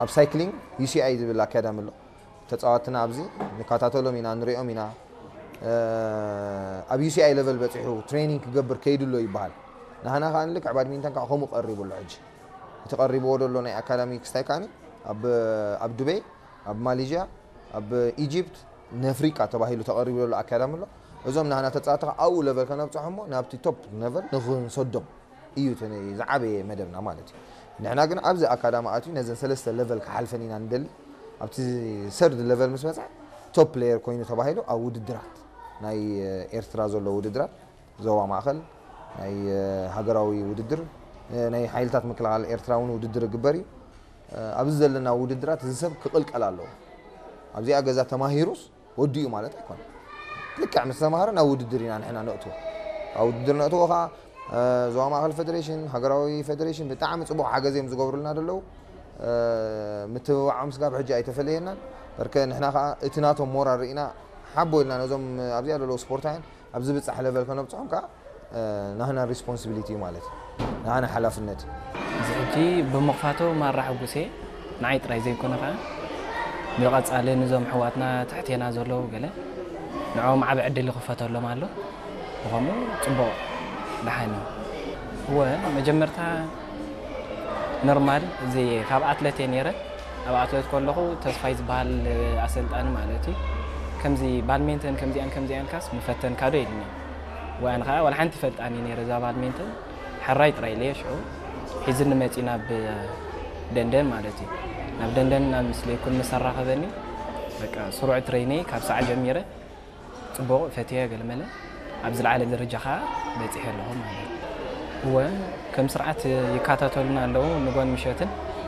اب سايكلينج UCI ዝብል ኣካዳሚ ኣሎ ተፃዋትና ኣብዚ ንካታተሎም ኢና ንሪኦም ኢና ኣብ UCI level በፂሑ ትሬኒንግ ክገብር ከይድሎ ይበሃል ንሃና ከዓ ልክዕ ባድሚንተን ከዓ ከምኡ ቀሪቡሎ ሕጂ እቲ ቀሪብዎ ዘሎ ናይ ኣካዳሚክ ስታይ ከዓኒ ኣብ ዱባይ ኣብ ማሌዥያ ኣብ ኢጅፕት ንኣፍሪቃ ተባሂሉ ተቐሪቡ ዘሎ ኣካዳሚ ኣሎ እዞም ንሃና ተፃዋታ ኣብኡ level ከነብፅሖሞ ናብቲ ቶፕ level ንኽንሰዶም እዩ ዝዓበየ መደብና ማለት እዩ ንሕና ግን ኣብዚ ኣካዳሚ ኣትዩ ነዘን ሰለስተ level ክሓልፈን ኢና ንደሊ ኣብቲ ሰርድ level ምስ በፅሐ ቶፕ ፕሌየር ኮይኑ ተባሂሉ ኣብ ውድድራት ናይ ኤርትራ ዘሎ ውድድራት ዞባ ማእኸል ናይ ሃገራዊ ውድድር ናይ ሓይልታት ምክልኻል ኤርትራ እውን ውድድር ግበር እዩ ኣብዚ ዘለና ውድድራት ዝሰብ ክቕልቀል ኣለዎ ኣብዚኣ ገዛ ተማሂሩስ ወዲኡ ማለት ኣይኮነን ልክዕ ምስ ተማሃረ ናብ ውድድር ኢና ንሕና ነእትዎ ኣብ ውድድር ነእትዎ ከዓ ዞባ ማእኸል ፌደሬሽን ሃገራዊ ፌደሬሽን ብጣዕሚ ፅቡቅ ሓገዝ እዮም ዝገብሩልና ደለው ምትብባዖም ስጋብ ሕጂ ኣይተፈለየናን በርከ ንሕና ከዓ እቲ ናቶም ሞራል ርኢና ሓቦ ኢልና ነዞም ኣብዚኣ ደለው ስፖርታውያን ኣብ ዝብፃሕ level ከነብፅሖም ከዓ ናህና ሪስፖንሲቢሊቲ ማለት እዩ ናህና ሓላፍነት እዚ ሕጂ ብምቕፋቶ ማራሕ ጉሴ ንዓይ ጥራይ ዘይኮነ ከዓ ብቐፃሊ ንዞም ሕዋትና ትሕትና ዘለዉ ገለ ንዖም ዓብ ዕድል ይኽፈተሎም ኣሎ ብኸምኡ ፅቡቕ ደሓኒ هو መጀመርታ ኖርማል እዚ ካብ ኣትሌት ነይረ ኣብ ኣትሌት ከለኹ ተስፋይ ዝበሃል ኣሰልጣኒ ማለት እዩ ከምዚ ባድሚንተን ከምዚኣን ካስ ምፈተን ካዶ የድኒ ወኣነ ከዓ ወላ ሓንቲ ፈልጣኒ ነይረ ዛ ባድሚንተን ሕራይ ጥራይ ለየ ሽዑ ሒዝኒ መፂ ናብ ደንደን ማለት እዩ ናብ ደንደን ናብ ምስሊ ኩን መሰራኸበኒ በቃ ስሩዕ ትሬኒ ካብ ሰዓት ጀሚረ ፅቡቕ ፈትየ ገለመለ ኣብ ዝለዓለ ደረጃ ከዓ በፂሐ ኣለኹ ማለት እዩ هو كم سرعة يكاتاتولنا لو نقول مشيتن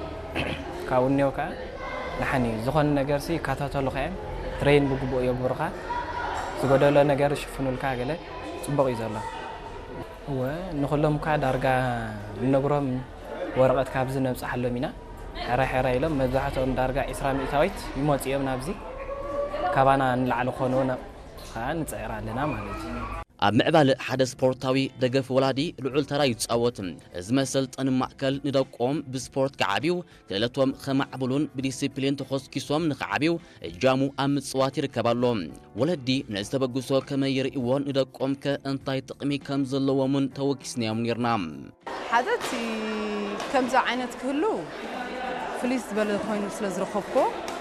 كاونيو كا نحني زخون نجارسي كاتاتولو خيم ترين بقبو يبورقا زقدر نجار شوفنو الكاغلة سبق يزلا هو نخلهم كا درجة نقرم ورقة كابز نفس حلو منا راي لهم مزحتهم درجة إسرائيل تايت يموت يوم نابزي كابانا نلعب خونونا نتصير لنا مالتي ኣብ ምዕባል ሓደ ስፖርታዊ ደገፍ ወላዲ ልዑል ተራ ይጻወት እዚ መሰልጠን ማእከል ንደቆም ብስፖርት ከዓቢው ክለቶም ከማዕብሉን ብዲሲፕሊን ተኾስኪሶም ንከዓቢው እጃሙ ኣብ ምጽዋት ይርከባሎም ወለዲ ንዝተበግሶ ከመይ ይርእዎን ንደቆም ከእንታይ ጥቕሚ ከም ዘለዎምን ተወኪስናዮም ነርና ሓደቲ ከምዛ ዓይነት ክህሉ ፍሊስ ዝበለ ኮይኑ ስለ ዝረኸብኮ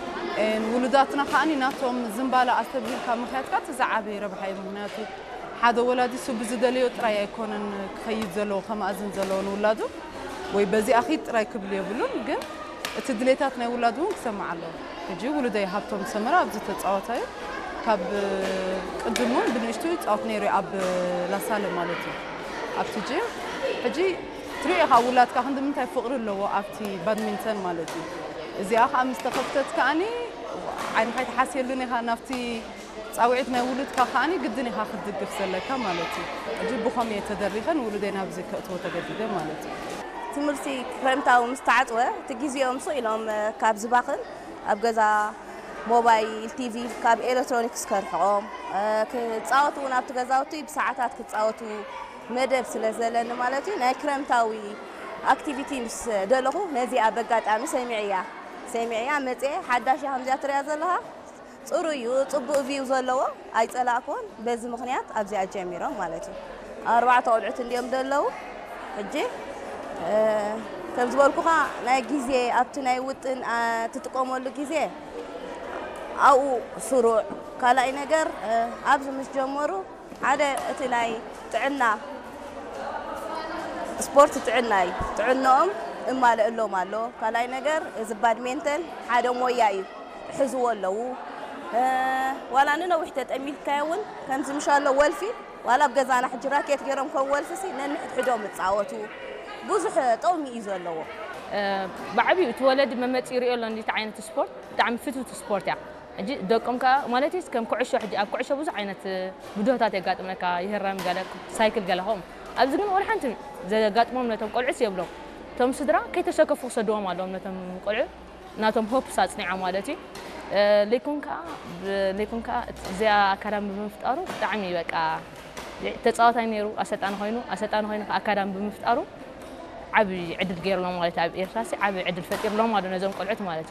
ውሉዳትና ከዓኒ ናቶም ዝምባላ ኣስተብሂልካ ምኽንያትካ ተዛዓበየ ረብሓ ምክንያቱ ሓደ ወላዲ ሱ ብዝደልዮ ጥራይ ኣይኮነን ክኸይድ ዘለዎ ከማእዝን ዘለዎ ንውላዱ ወይ በዚ ኣኺድ ጥራይ ክብል የብሉን ግን እቲ ድሌታት ናይ ውላዱ እውን ክሰማዕ ኣለዎ ሕጂ ውሉደይ ሃብቶም ሰመራ ኣብዚ ተፃወታዩ ካብ ቅድሙን ብንእሽቱ ፃወት ነይሩ ኣብ ላሳለ ማለት እዩ ኣብቲ ጂም ሕጂ ትሪኦ ኢኻ ውላድካ ክንዲምንታይ ፍቕሪ ኣለዎ ኣብቲ ባድሚንተን ማለት እዩ እዚኣ ከዓ ምስ ተኸፍተት ከዓኒ ዓይንኻ ይተሓስየሉን ኢኻ ናብቲ ጻውዒት ናይ ውሉድካ ከዓኒ ግድን ኢኻ ክትድግፍ ዘለካ ማለት እዩ ሕጂ ብኸመይ ተደሪኸን ውሉደይ ናብዚ ከእትዎ ተገዲደ ማለት እዩ ትምህርቲ ክረምታዊ ምስ ተዓፅወ እቲ ግዚኦም ስቕ ኢሎም ካብ ዝባኽን ኣብ ገዛ ሞባይል ቲቪ ካብ ኤሌክትሮኒክስ ከርሕቖም ክፃወቱ እውን ኣብቲ ገዛውቲ ብሰዓታት ክፃወቱ መደብ ስለ ዘለኒ ማለት እዩ ናይ ክረምታዊ ኣክቲቪቲ ምስ ደለኹ ነዚኣ በጋጣሚ ሰሚዕያ መፅአ ሓዳሽ ከምዚኣ ትሪያ ዘለኻ ጽሩዩ ጽቡቕ ቪው ዘለዎ ኣይጸላእኮን በዚ ምኽንያት ኣብዚኣ ጀሚሮም ማለት እዩ ኣርባዕተ ቆልዑት እንዲኦም ደለው ሕጂ ከም ዝበልኩኻ ናይ ግዜ ኣብቲ ናይ ውጥን ትጥቀመሉ ግዜ ኣብኡ ስሩዕ ካልኣይ ነገር ኣብዚ ምስ ጀመሩ ሓደ እቲ ናይ ጥዕና ስፖርት ጥዕና እዩ ጥዕንኦም እማልአሎም ኣሎ ካልኣይ ነገር እዚ ባድሚንተን ሓደ ሞያ እዩ ሕዝዎ ኣለዉ ዋላ ንነዊሕ ተጠሚልካዮ እውን ከምዚ ምሻሎ ወልፊ ዋላ ኣብ ገዛና ሕጂ ራኬት ገይሮም ከም ወልፊሲ ነንሕድሕዶም ይፃወቱ ብዙሕ ጠቕሚ እዩ ዘለዎ ብዓብዩ እቲ ወለዲ መመፂ ይሪኦ ኣሎ እንዲት ዓይነት ስፖርት ብጣዕሚ ፍትውቲ ስፖርት እያ ሕጂ ደቆም ከዓ ማለት ከም ኩዕሾ ሕጂ ኣብ ኩዕሾ ብዙሕ ዓይነት ብድሆታት የጋጥመካ ይህረም ገለ ሳይክል ገለኹም ኣብዚ ግን ወላ ሓንቲ ዘጋጥሞም ነቶም ቆልዑስ የብሎም እቶም ስድራ ከይተሸከፉ ክሰድዎም ኣለዎም ነቶም ቆልዑ ናቶም ሆፕስ ኣፅኒዖም ማለት እዩ ليكون كا زي أكاديمي بمفتقرو دعمي بقى تتصاوت نيرو أستان هينو أكاديمي بمفتقرو عبي عدل غير لهم مالتي عبي إرساسي عبي عدل فتير لهم هذا نزوم قلعت مالتي